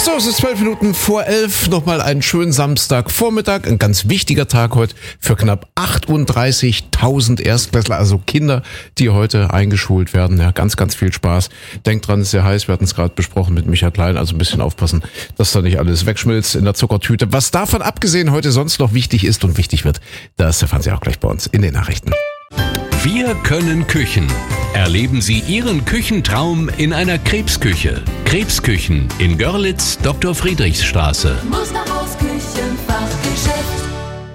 So, es ist 12 Minuten vor 11. Nochmal einen schönen Samstagvormittag. Ein ganz wichtiger Tag heute für knapp 38.000 Erstklässler, also Kinder, die heute eingeschult werden. Ja, ganz, ganz viel Spaß. Denkt dran, es ist sehr heiß. Wir hatten es gerade besprochen mit Michael Klein. Also ein bisschen aufpassen, dass da nicht alles wegschmilzt in der Zuckertüte. Was davon abgesehen heute sonst noch wichtig ist und wichtig wird, das erfahren Sie auch gleich bei uns in den Nachrichten. Wir können Küchen. Erleben Sie Ihren Küchentraum in einer Krebsküche. Krebsküchen in Görlitz, Dr. Friedrichsstraße. Musterhaus Küchenfachgeschäft.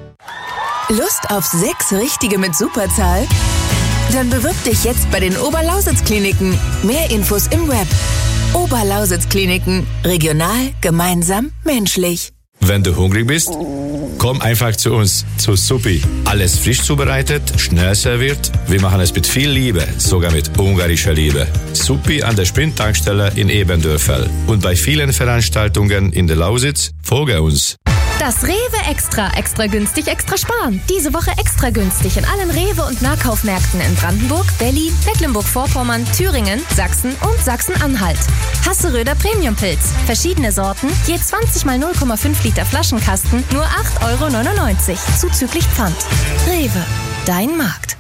Lust auf 6 Richtige mit Superzahl? Dann bewirb dich jetzt bei den Oberlausitz-Kliniken. Mehr Infos im Web. Oberlausitz-Kliniken. Regional, gemeinsam, menschlich. Wenn du hungrig bist, komm einfach zu uns, zu Suppi. Alles frisch zubereitet, schnell serviert. Wir machen es mit viel Liebe, sogar mit ungarischer Liebe. Suppi an der Sprint-Tankstelle in Ebendörfel. Und bei vielen Veranstaltungen in der Lausitz, folge uns. Das Rewe Extra günstig, extra sparen. Diese Woche extra günstig in allen Rewe- und Nahkaufmärkten in Brandenburg, Berlin, Mecklenburg-Vorpommern, Thüringen, Sachsen und Sachsen-Anhalt. Hasseröder Premiumpilz. Verschiedene Sorten, je 20 mal 0,5 Liter Flaschenkasten, nur 8,99 € zuzüglich Pfand. Rewe, dein Markt.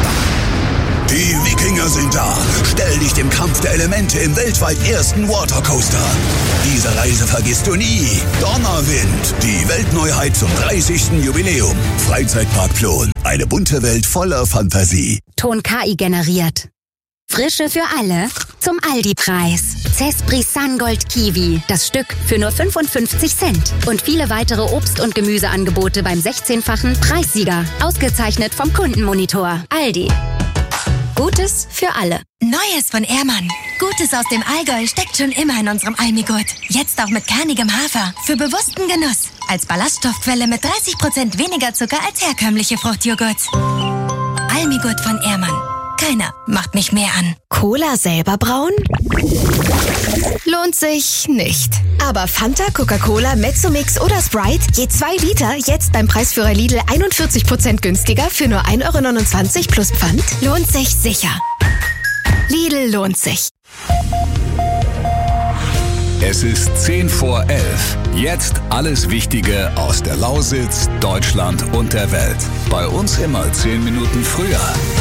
Die Wikinger sind da. Stell dich dem Kampf der Elemente im weltweit ersten Watercoaster. Diese Reise vergisst du nie. Donnerwind, die Weltneuheit zum 30. Jubiläum. Freizeitpark Plon. Eine bunte Welt voller Fantasie. Ton KI generiert. Frische für alle zum Aldi-Preis. Cespris Sungold Kiwi. Das Stück für nur 55 Cent. Und viele weitere Obst- und Gemüseangebote beim 16-fachen Preissieger. Ausgezeichnet vom Kundenmonitor. Aldi. Gutes für alle. Neues von Ehrmann. Gutes aus dem Allgäu steckt schon immer in unserem Almigurt. Jetzt auch mit kernigem Hafer. Für bewussten Genuss. Als Ballaststoffquelle mit 30% weniger Zucker als herkömmliche Fruchtjoghurts. Almigurt von Ehrmann. Keiner macht mich mehr an. Cola selber brauen? Lohnt sich nicht. Aber Fanta, Coca-Cola, Mezzomix oder Sprite, je 2 Liter, jetzt beim Preisführer Lidl 41% günstiger für nur 1,29 € plus Pfand? Lohnt sich sicher. Lidl lohnt sich. Es ist 10 vor 11. Jetzt alles Wichtige aus der Lausitz, Deutschland und der Welt. Bei uns immer 10 Minuten früher.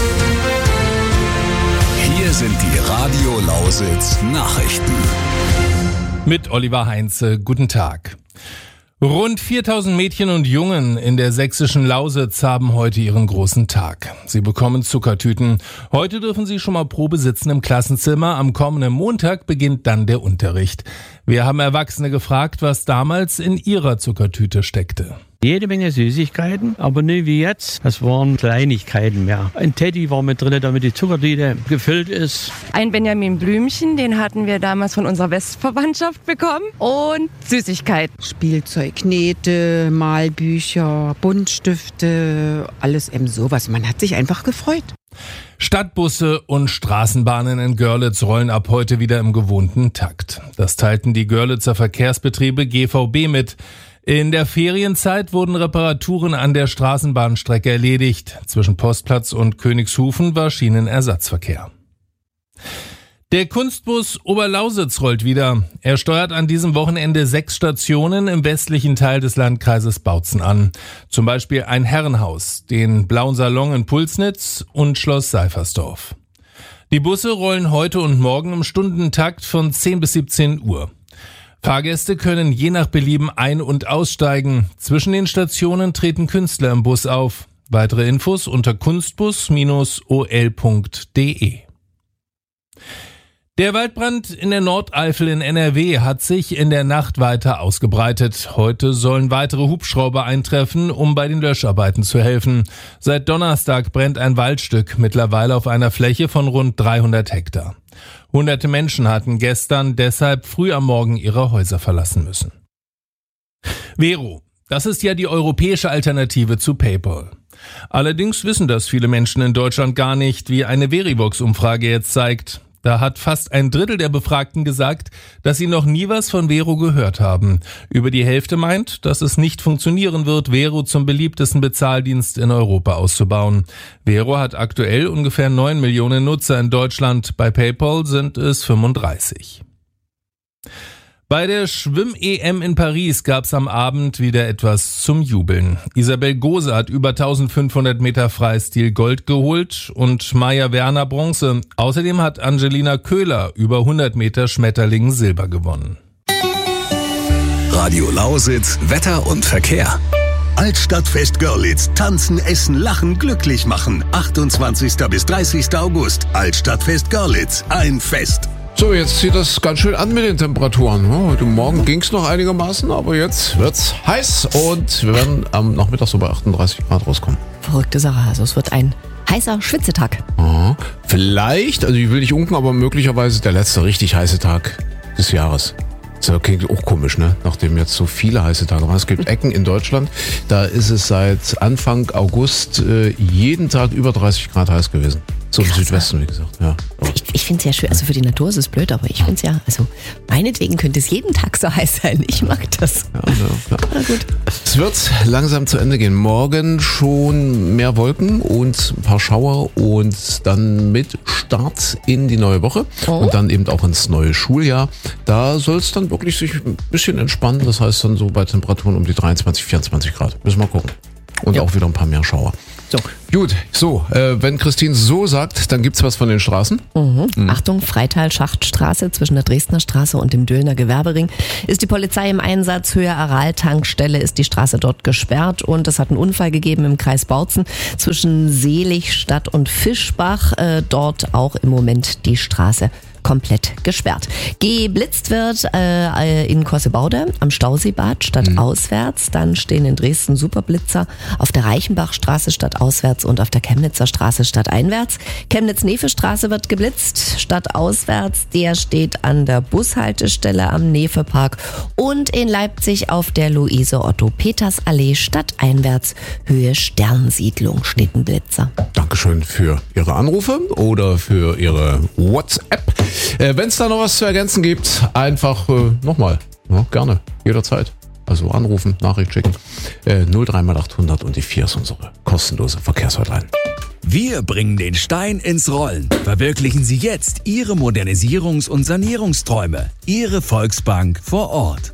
Hier sind die Radio Lausitz Nachrichten. Mit Oliver Heinze, guten Tag. Rund 4.000 Mädchen und Jungen in der sächsischen Lausitz haben heute ihren großen Tag. Sie bekommen Zuckertüten. Heute dürfen sie schon mal Probe sitzen im Klassenzimmer. Am kommenden Montag beginnt dann der Unterricht. Wir haben Erwachsene gefragt, was damals in ihrer Zuckertüte steckte. Jede Menge Süßigkeiten, aber nicht wie jetzt. Das waren Kleinigkeiten mehr. Ein Teddy war mit drin, damit die Zuckertüte gefüllt ist. Ein Benjamin Blümchen, den hatten wir damals von unserer Westverwandtschaft bekommen. Und Süßigkeiten. Spielzeug, Knete, Malbücher, Buntstifte, alles eben sowas. Man hat sich einfach gefreut. Stadtbusse und Straßenbahnen in Görlitz rollen ab heute wieder im gewohnten Takt. Das teilten die Görlitzer Verkehrsbetriebe GVB mit. In der Ferienzeit wurden Reparaturen an der Straßenbahnstrecke erledigt. Zwischen Postplatz und Königshufen war Schienenersatzverkehr. Der Kunstbus Oberlausitz rollt wieder. Er steuert an diesem Wochenende 6 Stationen im westlichen Teil des Landkreises Bautzen an. Zum Beispiel ein Herrenhaus, den Blauen Salon in Pulsnitz und Schloss Seifersdorf. Die Busse rollen heute und morgen im Stundentakt von 10 bis 17 Uhr. Fahrgäste können je nach Belieben ein- und aussteigen. Zwischen den Stationen treten Künstler im Bus auf. Weitere Infos unter kunstbus-ol.de. Der Waldbrand in der Nordeifel in NRW hat sich in der Nacht weiter ausgebreitet. Heute sollen weitere Hubschrauber eintreffen, um bei den Löscharbeiten zu helfen. Seit Donnerstag brennt ein Waldstück, mittlerweile auf einer Fläche von rund 300 Hektar. Hunderte Menschen hatten gestern deshalb früh am Morgen ihre Häuser verlassen müssen. Vero, das ist ja die europäische Alternative zu PayPal. Allerdings wissen das viele Menschen in Deutschland gar nicht, wie eine Verivox-Umfrage jetzt zeigt. Da hat fast ein Drittel der Befragten gesagt, dass sie noch nie was von Vero gehört haben. Über die Hälfte meint, dass es nicht funktionieren wird, Vero zum beliebtesten Bezahldienst in Europa auszubauen. Vero hat aktuell ungefähr 9 Millionen Nutzer in Deutschland. Bei PayPal sind es 35. Bei der Schwimm-EM in Paris gab es am Abend wieder etwas zum Jubeln. Isabel Gose hat über 1500 Meter Freistil Gold geholt und Maja Werner Bronze. Außerdem hat Angelina Köhler über 100 Meter Schmetterling Silber gewonnen. Radio Lausitz, Wetter und Verkehr. Altstadtfest Görlitz. Tanzen, essen, lachen, glücklich machen. 28. bis 30. August. Altstadtfest Görlitz. Ein Fest. So, jetzt zieht das ganz schön an mit den Temperaturen. Heute Morgen ging es noch einigermaßen, aber jetzt wird's heiß und wir werden am Nachmittag so bei 38 Grad rauskommen. Verrückte Sache, also es wird ein heißer Schwitzetag. Aha. Vielleicht, also ich will nicht unken, aber möglicherweise der letzte richtig heiße Tag des Jahres. Das klingt auch komisch, ne? Nachdem jetzt so viele heiße Tage waren. Es gibt Ecken in Deutschland, da ist es seit Anfang August jeden Tag über 30 Grad heiß gewesen. So im Südwesten, wie gesagt, ja. Ich finde es ja schön, also für die Natur ist es blöd, aber ich finde es ja, also meinetwegen könnte es jeden Tag so heiß sein. Ich mag das. Ja. Na gut. Es wird langsam zu Ende gehen. Morgen schon mehr Wolken und ein paar Schauer und dann mit Start in die neue Woche und dann eben auch ins neue Schuljahr. Da soll es dann wirklich sich ein bisschen entspannen. Das heißt dann so bei Temperaturen um die 23, 24 Grad. Müssen wir mal gucken. Und auch wieder ein paar mehr Schauer. So. Gut, so, wenn Christine so sagt, dann gibt's was von den Straßen. Achtung, Freital-Schachtstraße zwischen der Dresdner Straße und dem Döllner Gewerbering ist die Polizei im Einsatz. Höhe Aral-Tankstelle ist die Straße dort gesperrt und es hat einen Unfall gegeben im Kreis Bautzen zwischen Seligstadt und Fischbach. Dort auch im Moment die Straße komplett gesperrt. Geblitzt wird in Kossebaude am Stauseebad stadtauswärts. Dann stehen in Dresden Superblitzer auf der Reichenbachstraße stadtauswärts und auf der Chemnitzer Straße stadteinwärts. Chemnitz-Nefe-Straße wird geblitzt stadtauswärts. Der steht an der Bushaltestelle am Nefe-Park. Und in Leipzig auf der Luise-Otto-Peters-Allee stadteinwärts Höhe Sternsiedlung steht ein Blitzer. Dankeschön für Ihre Anrufe oder für Ihre WhatsApp. Wenn es da noch was zu ergänzen gibt, einfach nochmal, ja, gerne, jederzeit. Also anrufen, Nachricht schicken. 03800 und die 4 ist unsere kostenlose Verkehrshotline. Wir bringen den Stein ins Rollen. Verwirklichen Sie jetzt Ihre Modernisierungs- und Sanierungsträume. Ihre Volksbank vor Ort.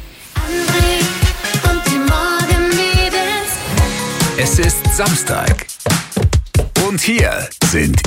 André und die Morgenmädels. Es ist Samstag. Und hier sind